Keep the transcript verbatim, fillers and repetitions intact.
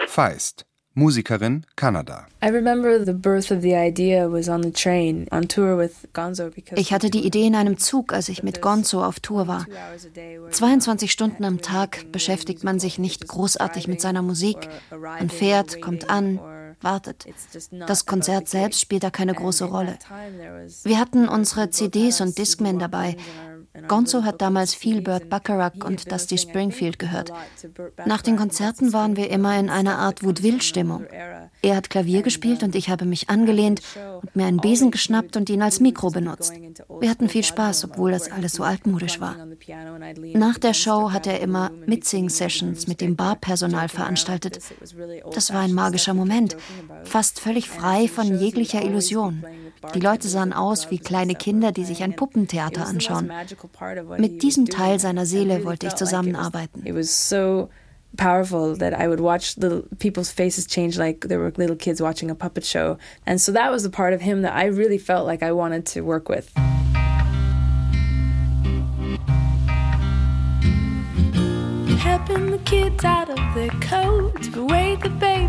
Feist, Musikerin, Kanada. Ich hatte die Idee in einem Zug, als ich mit Gonzo auf Tour war. zweiundzwanzig Stunden am Tag beschäftigt man sich nicht großartig mit seiner Musik. Man fährt, kommt an, wartet. Das Konzert selbst spielt da keine große Rolle. Wir hatten unsere C Ds und Discmen dabei. Gonzo hat damals viel Burt Bacharach und Dusty Springfield gehört. Nach den Konzerten waren wir immer in einer Art Vaudeville-Stimmung. Er hat Klavier gespielt und ich habe mich angelehnt und mir einen Besen geschnappt und ihn als Mikro benutzt. Wir hatten viel Spaß, obwohl das alles so altmodisch war. Nach der Show hat er immer Mitsing-Sessions mit dem Barpersonal veranstaltet. Das war ein magischer Moment, fast völlig frei von jeglicher Illusion. Die Leute sahen aus wie kleine Kinder, die sich ein Puppentheater anschauen. Mit diesem Teil seiner Seele wollte ich zusammenarbeiten. Powerful that I would watch little people's faces change like they were little kids watching a puppet show. And so that was the part of him that I really felt like I wanted to work with. Helping the kids out of their coats, but wait, the baby